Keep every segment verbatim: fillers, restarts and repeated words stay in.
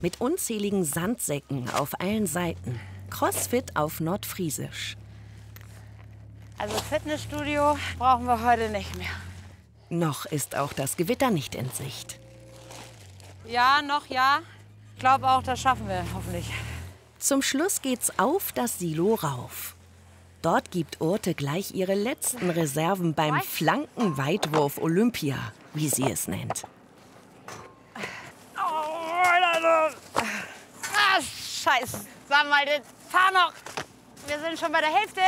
Mit unzähligen Sandsäcken auf allen Seiten. Crossfit auf Nordfriesisch. Also Fitnessstudio brauchen wir heute nicht mehr. Noch ist auch das Gewitter nicht in Sicht. Ja, noch ja. Ich glaube auch, das schaffen wir hoffentlich. Zum Schluss geht's auf das Silo rauf. Dort gibt Urte gleich ihre letzten Reserven beim Flankenweitwurf Olympia, wie sie es nennt. Ah, scheiße. Sag mal, fahr noch. Wir sind schon bei der Hälfte.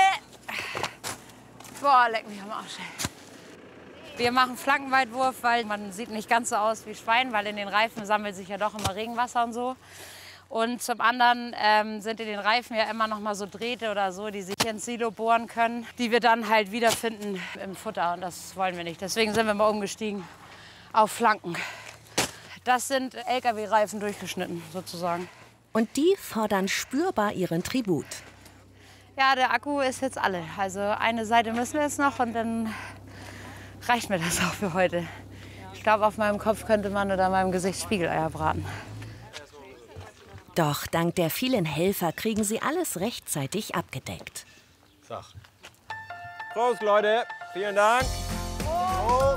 Boah, leck mich am Arsch. Wir machen Flankenweitwurf, weil man sieht nicht ganz so aus wie Schwein, weil in den Reifen sammelt sich ja doch immer Regenwasser und so. Und zum anderen ähm, sind in den Reifen ja immer noch mal so Drähte oder so, die sich ins Silo bohren können, die wir dann halt wiederfinden im Futter. Und das wollen wir nicht. Deswegen sind wir mal umgestiegen auf Flanken. Das sind L K W-Reifen durchgeschnitten, sozusagen. Und die fordern spürbar ihren Tribut. Ja, der Akku ist jetzt alle. Also eine Seite müssen wir jetzt noch und dann reicht mir das auch für heute. Ich glaube, auf meinem Kopf könnte man oder meinem Gesicht Spiegeleier braten. Doch dank der vielen Helfer kriegen sie alles rechtzeitig abgedeckt. Sag. Prost, Leute. Vielen Dank. Oh.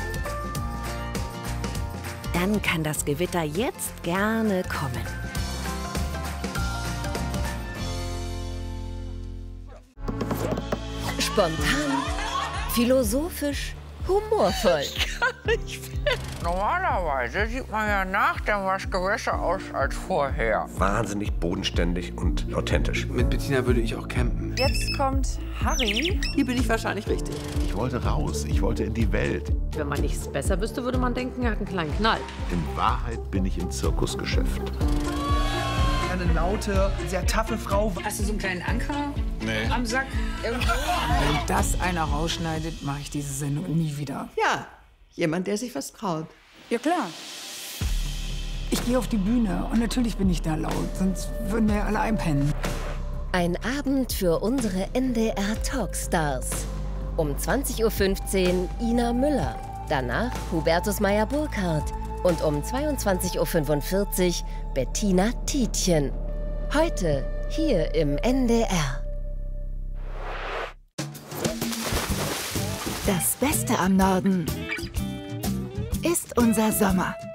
Dann kann das Gewitter jetzt gerne kommen. Spontan, philosophisch, humorvoll. Ich kann nicht mehr. Normalerweise sieht man ja nach dem Waschgang besser aus als vorher. Wahnsinnig bodenständig und authentisch. Mit Bettina würde ich auch campen. Jetzt kommt Harry. Hier bin ich wahrscheinlich richtig. Ich wollte raus, ich wollte in die Welt. Wenn man nichts besser wüsste, würde man denken, er hat einen kleinen Knall. In Wahrheit bin ich im Zirkusgeschäft. Eine laute, sehr taffe Frau. Hast du so einen kleinen Anker nee. am Sack? Irgendwo? Wenn das einer rausschneidet, mache ich diese Sendung nie wieder. Ja, jemand, der sich was traut. Ja, klar. Ich gehe auf die Bühne und natürlich bin ich da laut, sonst würden wir ja alle einpennen. Ein Abend für unsere N D R Talkstars. Um zwanzig Uhr fünfzehn Ina Müller, danach Hubertus Meyer-Burkhardt und um zweiundzwanzig Uhr fünfundvierzig Bettina Tietjen. Heute hier im N D R. Das Beste am Norden ist unser Sommer.